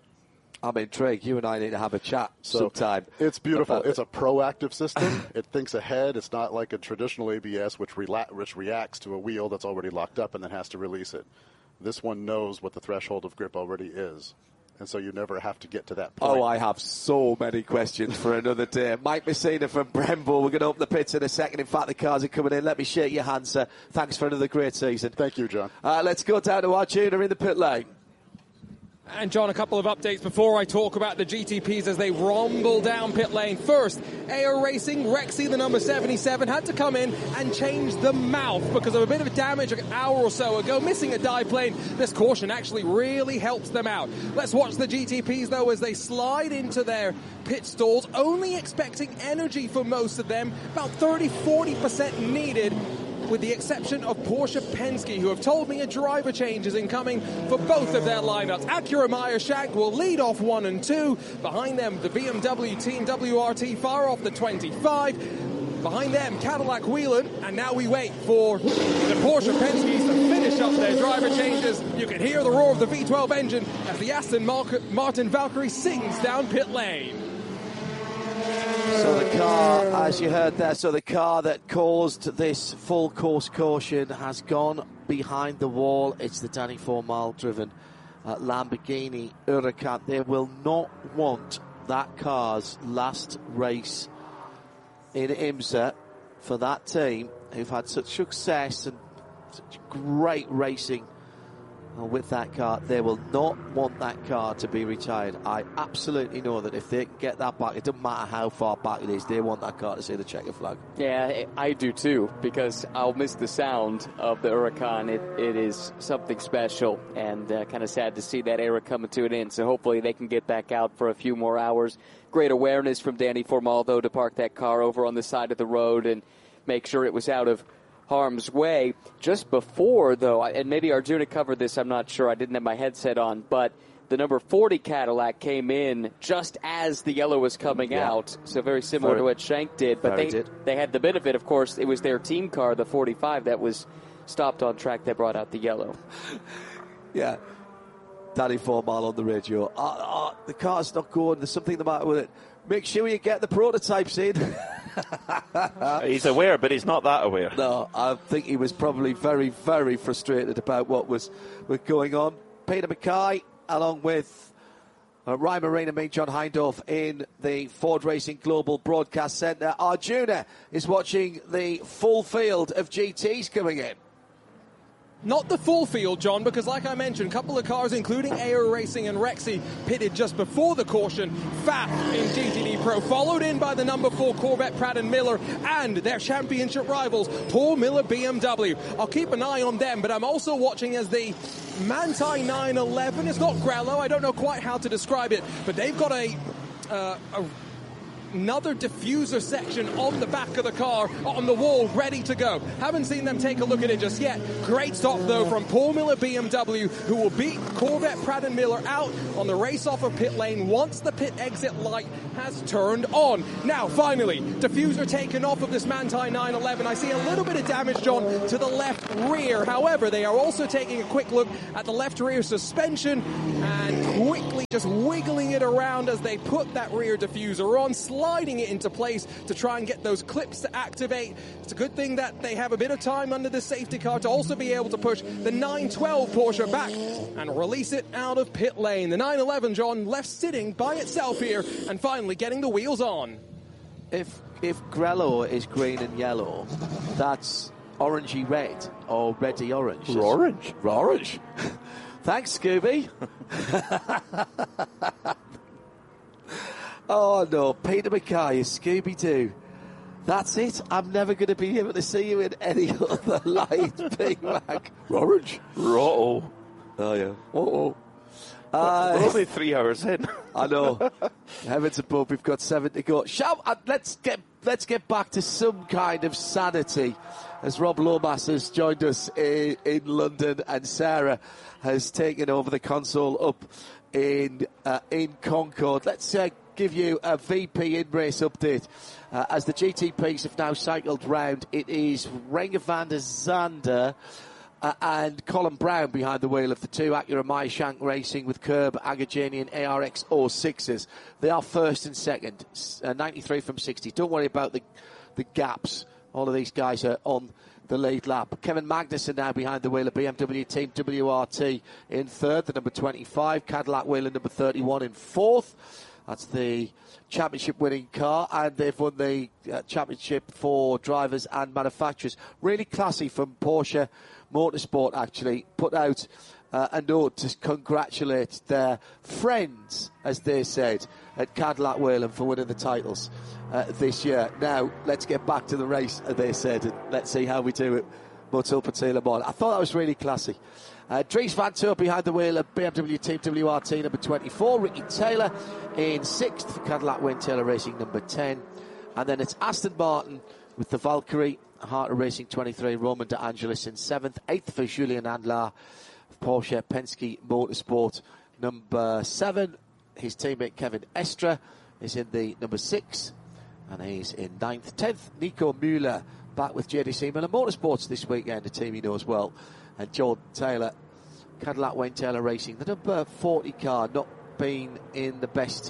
I'm intrigued. You and I need to have a chat so sometime. It's beautiful. It's a proactive system. It thinks ahead. It's not like a traditional A B S, which, rela- which reacts to a wheel that's already locked up and then has to release it. This one knows what the threshold of grip already is. And so you never have to get to that point. Oh, I have so many questions for another day. Mike Messina from Brembo. We're going to open the pits in a second. In fact, the cars are coming in. Let me shake your hand, sir. Thanks for another great season. Thank you, John. Uh, let's go down to Arjuna in the pit lane. And, John, a couple of updates before I talk about the G T Ps as they rumble down pit lane. First, A O Racing, Rexy, the number seventy-seven, had to come in and change the mouth because of a bit of damage an hour or so ago, missing a dive plane. This caution actually really helps them out. Let's watch the G T Ps, though, as they slide into their pit stalls, only expecting energy for most of them, about thirty to forty percent needed, with the exception of Porsche Penske, who have told me a driver change is incoming for both of their lineups. Acura Meyer Shank will lead off one and two. Behind them, the B M W Team W R T far off the twenty-five. Behind them, Cadillac Whelen. And now we wait for the Porsche Penske's to finish up their driver changes. You can hear the roar of the V twelve engine as the Aston Martin Valkyrie sings down pit lane. So the car, as you heard there, so the car that caused this full course caution has gone behind the wall. It's the twenty-four mile driven uh, Lamborghini Huracan. They will not want that car's last race in IMSA for that team who've had such success and such great racing with that car. They will not want that car to be retired. I absolutely know that if they can get that back, it doesn't matter how far back it is, they want that car to see the checker flag. Yeah, I do too, because I'll miss the sound of the Huracan. It, it is something special, and uh, kind of sad to see that era coming to an end. So hopefully they can get back out for a few more hours. Great awareness from Danny Formal, though, to park that car over on the side of the road and make sure it was out of harm's way. Just before, though, and maybe Arjuna covered this, I'm not sure, I didn't have my headset on, but the number forty Cadillac came in just as the yellow was coming yeah. out, so very similar very, to what Shank did, but they did. they had the benefit, of course, it was their team car, the forty-five, that was stopped on track that brought out the yellow. Yeah. Danny Formal on the radio. Uh, uh, the car's not going, there's something the matter with it. Make sure you get the prototypes in. He's aware, but he's not that aware. No, I think he was probably very, very frustrated about what was, was going on. Peter Mackay, along with uh, Ryan Marine and me, John Hindorf, in the Ford Racing Global Broadcast Centre. Arjuna is watching the full field of G Ts coming in. Not the full field, John, because like I mentioned, a couple of cars, including A O Racing and Rexy, pitted just before the caution. F A F in G T D Pro, followed in by the number four Corvette Pratt and Miller and their championship rivals, Paul Miller B M W. I'll keep an eye on them, but I'm also watching as the Manthey nine eleven, it's not Grello, I don't know quite how to describe it, but they've got a, uh, a another diffuser section on the back of the car, on the wall, ready to go. Haven't seen them take a look at it just yet. Great stop, though, from Paul Miller B M W, who will beat Corvette Pratt and Miller out on the race-off of pit lane once the pit exit light has turned on. Now, finally, diffuser taken off of this Manthey nine eleven. I see a little bit of damage, John, to the left rear. However, they are also taking a quick look at the left rear suspension and quickly just wiggling it around as they put that rear diffuser on, sliding it into place to try and get those clips to activate. It's a good thing that they have a bit of time under the safety car to also be able to push the nine twelve Porsche back and release it out of pit lane. The nine eleven, John, left sitting by itself here and finally getting the wheels on. If if Grello is green and yellow, that's orangey red or reddy orange. Orange. Orange. Thanks, Scooby. Oh no, Peter Mackay is Scooby-Doo. That's it. I'm never going to be able to see you in any other light, Big Mac. Orange. Roto. Oh yeah. Oh. Uh, We're only three hours in. I know. Heavens above, we've got seven to go. Shall uh, let's get let's get back to some kind of sanity, as Rob Lomas has joined us in, in London, and Sarah has taken over the console up in uh, in Concord. Let's uh, give you a V P in-race update. Uh, as the G T Ps have now cycled round, it is Renger van der Zande uh, and Colin Brown behind the wheel of the two Acura Meyershank Racing with Curb, Agajanian A R X oh sixes. They are first and second, uh, ninety-three from sixty. Don't worry about the, the gaps. All of these guys are on the lead lap. Kevin Magnussen now behind the wheel of B M W Team W R T in third, the number twenty-five. Cadillac wheel in number thirty-one in fourth. That's the championship winning car, and they've won the uh, championship for drivers and manufacturers. Really classy from Porsche Motorsport, actually. Put out uh, a note to congratulate their friends, as they said, at Cadillac Whelen for winning the titles uh, this year. Now, let's get back to the race, as they said, and let's see how we do it. Motul Petit Le Mans. I thought that was really classy. Uh, Dries Van Toor behind the wheel of B M W Team W R T number twenty-four. Ricky Taylor in sixth for Cadillac Wayne Taylor Racing number ten. And then it's Aston Martin with the Valkyrie, Heart of Racing twenty-three. Roman De Angelis in seventh. eighth for Julien Andlar, Porsche Penske Motorsport number seven. His teammate Kevin Estre is in the number six. And he's in ninth. tenth, Nico Müller back with J D C Miller Motorsports this weekend, a team he knows well. And Jordan Taylor, Cadillac Wayne Taylor Racing, the number forty car, not been in the best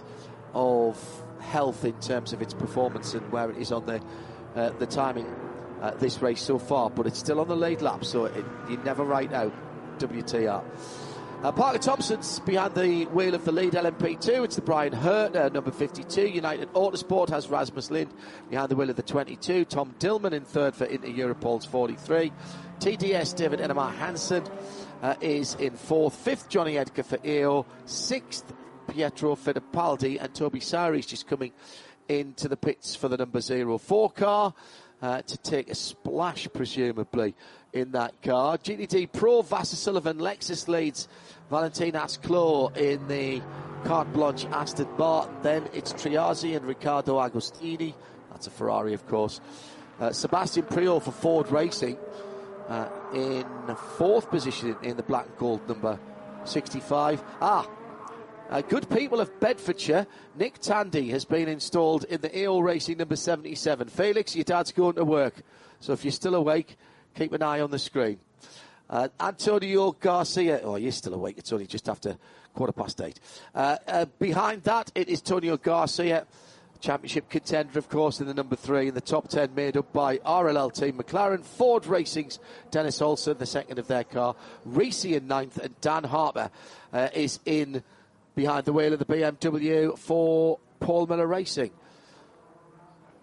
of health in terms of its performance and where it is on the uh, the timing uh, this race so far, but it's still on the lead lap, so it, you never write out W T R. Uh, Parker Thompson's behind the wheel of the lead L M P two. It's the Brian Hurt, uh, number fifty-two. United Autosport has Rasmus Lind behind the wheel of the twenty-two. Tom Dillman in third for Inter Europol's forty-three. T D S David Ennemar Hansen uh, is in fourth. Fifth, Johnny Edgar for E O. Sixth, Pietro Fittipaldi. And Toby Sari's just coming into the pits for the number zero four car uh, to take a splash, presumably, in that car. G T D Pro, Vassar Sullivan, Lexus leads Valentin Asclo in the Carte Blanche Aston Martin. Then it's Triazzi and Riccardo Agostini. That's a Ferrari, of course. Uh, Sebastian Priaulx for Ford Racing uh, in fourth position in the black and gold number sixty-five. Ah, uh, good people of Bedfordshire. Nick Tandy has been installed in the A O Racing number seventy-seven. Felix, your dad's going to work, so if you're still awake, keep an eye on the screen. Uh, Antonio Garcia. Oh, you're still awake. It's only just after quarter past eight. Uh, uh, behind that, it is Antonio Garcia, championship contender, of course, in the number three. In the top ten, made up by R L L Team McLaren. Ford Racing's Dennis Olsen, the second of their car. Reese in ninth, and Dan Harper uh, is in behind the wheel of the B M W for Paul Miller Racing.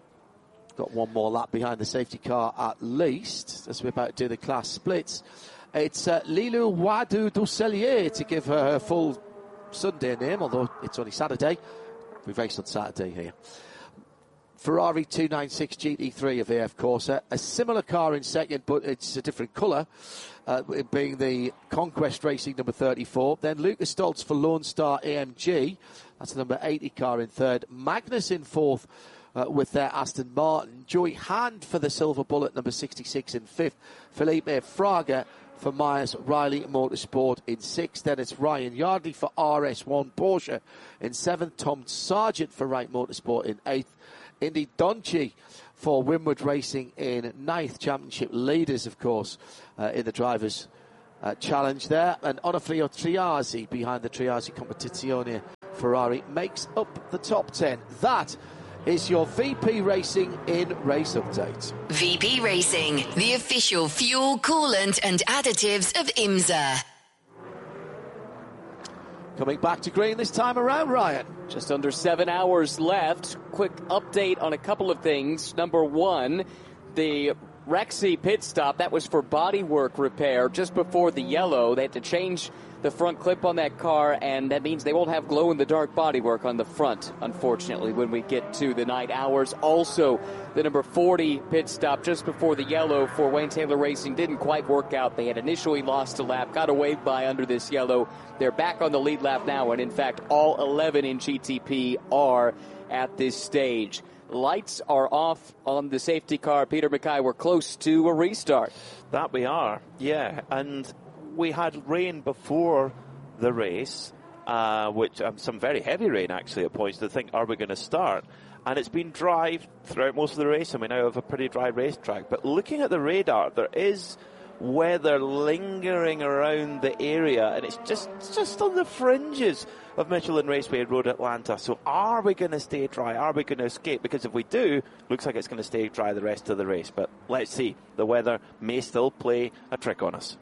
Got one more lap behind the safety car at least, as we're about to do the class splits. It's uh, Lilou Wadou Dusselier, to give her her full Sunday name, although it's only Saturday. We raced on Saturday here. Ferrari two ninety-six G T three of A F Corsa. A similar car in second, but it's a different colour, uh, it being the Conquest Racing number thirty-four. Then Lucas Stoltz for Lone Star A M G. That's the number eighty car in third. Magnus in fourth uh, with their Aston Martin. Joey Hand for the Silver Bullet, number sixty-six in fifth. Felipe Fraga for Myers Riley Motorsport in sixth. Then it's Ryan Yardley for R S one Porsche in seventh. Tom Sargent for Wright Motorsport in eighth. Indy Donchi for Winward Racing in ninth. Championship leaders, of course, uh, in the Drivers' uh, Challenge there. And Onofrio Triasi behind the Triasi Competizione Ferrari makes up the top ten. That is your V P Racing in Race Update. V P Racing, the official fuel, coolant and additives of IMSA. Coming back to green this time around, Ryan. Just under seven hours left. Quick update on a couple of things. Number one, the Rexy pit stop, that was for bodywork repair just before the yellow. They had to change the front clip on that car, and that means they won't have glow-in-the-dark bodywork on the front, unfortunately, when we get to the night hours. Also, the number forty pit stop just before the yellow for Wayne Taylor Racing didn't quite work out. They had initially lost a lap, got a wave by under this yellow. They're back on the lead lap now, and in fact, all eleven in G T P are at this stage. Lights are off on the safety car. Peter Mackay, we're close to a restart. That we are, yeah. And we had rain before the race, uh, which um, some very heavy rain actually at points to think, are we going to start? And it's been dry throughout most of the race, and we now have a pretty dry racetrack. But looking at the radar, there is weather lingering around the area, and it's just it's just on the fringes of Michelin Raceway Road Atlanta. So are we going to stay dry? Are we going to escape? Because if we do, looks like it's going to stay dry the rest of the race. But let's see. The weather may still play a trick on us.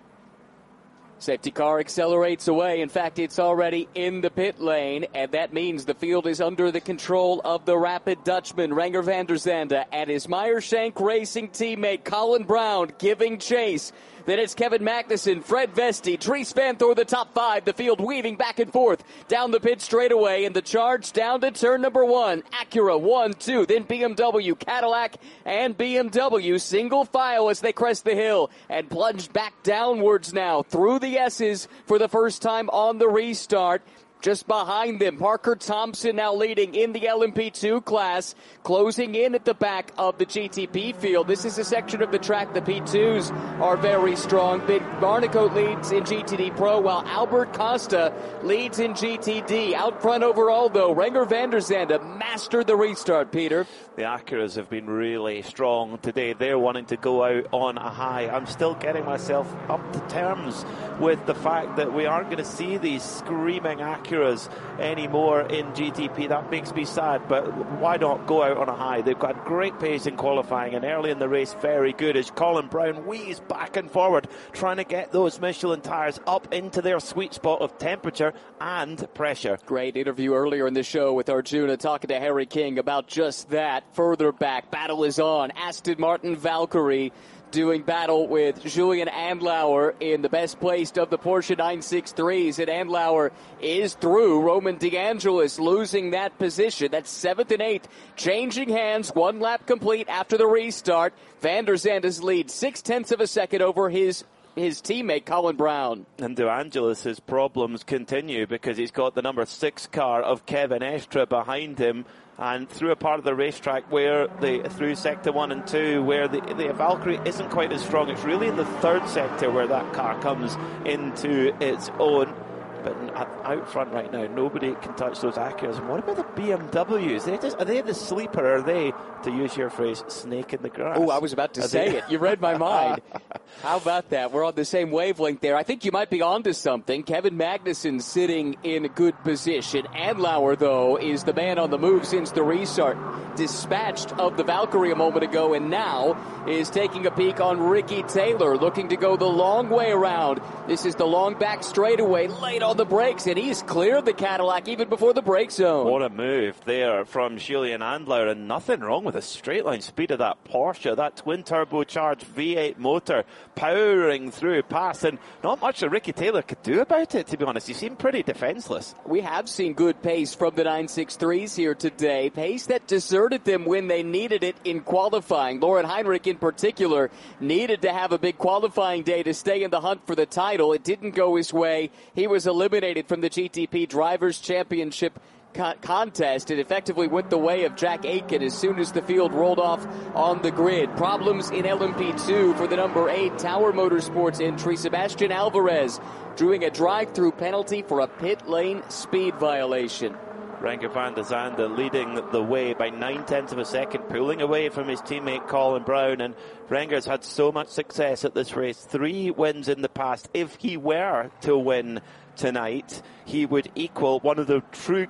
Safety car accelerates away. In fact, it's already in the pit lane, and that means the field is under the control of the Rapid Dutchman, Renger van der Zande, and his Meyer-Shank Racing teammate Colin Brown giving chase. Then it's Kevin Magnussen, Fred Vesti, Dries Vanthoor, the top five. The field weaving back and forth down the pit straightaway, and the charge down to turn number one. Acura, one, two, then B M W, Cadillac, and B M W single file as they crest the hill and plunge back downwards now through the S's for the first time on the restart. Just behind them, Parker Thompson now leading in the L M P two class, closing in at the back of the G T P field. This is a section of the track the P twos are very strong. Big Barnicoat leads in G T D Pro, while Albert Costa leads in G T D. Out front overall, though, Renger van der Zande mastered the restart, Peter. The Acuras have been really strong today. They're wanting to go out on a high. I'm still getting myself up to terms with the fact that we aren't going to see these screaming Acuras anymore in G T P. That makes me sad, but why not go out on a high? They've got great pace in qualifying, and early in the race, very good as Colin Brown wheezes back and forward, trying to get those Michelin tyres up into their sweet spot of temperature and pressure. Great interview earlier in the show with Arjuna talking to Harry King about just that. Further back, battle is on. Aston Martin Valkyrie doing battle with Julian Andlauer in the best placed of the Porsche nine sixty-threes, and Andlauer is through. Roman DeAngelis losing that position. That's seventh and eighth, changing hands, one lap complete after the restart. Van der Zande's lead six-tenths of a second over his his teammate Colin Brown. And DeAngelis' problems continue because he's got the number six car of Kevin Estre behind him, and through a part of the racetrack where the through sector one and two where the, the Valkyrie isn't quite as strong. It's really in the third sector where that car comes into its own. But out front right now, nobody can touch those Acuras. And what about the B M Ws? They just, are they the sleeper? Or are they, to use your phrase, snake in the grass? Oh, I was about to are say they? it. You read my mind. How about that? We're on the same wavelength there. I think you might be onto something. Kevin Magnussen sitting in a good position. Andlauer, though, is the man on the move since the restart. Dispatched of the Valkyrie a moment ago, and now is taking a peek on Ricky Taylor, looking to go the long way around. This is the long back straightaway, late on on the brakes, and he's cleared the Cadillac even before the brake zone. What a move there from Julian Andlauer, and nothing wrong with the straight line speed of that Porsche. That twin turbocharged V eight motor powering through past, and not much that Ricky Taylor could do about it, to be honest. He seemed pretty defenseless. We have seen good pace from the nine sixty-threes here today, pace that deserted them when they needed it in qualifying. Lauren Heinrich in particular needed to have a big qualifying day to stay in the hunt for the title. It didn't go his way. He was eliminated from the G T P Drivers' Championship con- contest. It effectively went the way of Jack Aitken as soon as the field rolled off on the grid. Problems in L M P two for the number eight Tower Motorsports entry. Sebastian Alvarez drawing a drive-through penalty for a pit lane speed violation. Renger van der Zande leading the way by nine-tenths of a second, pulling away from his teammate Colin Brown. And Renger's had so much success at this race, three wins in the past. If he were to win tonight, he would equal one of the true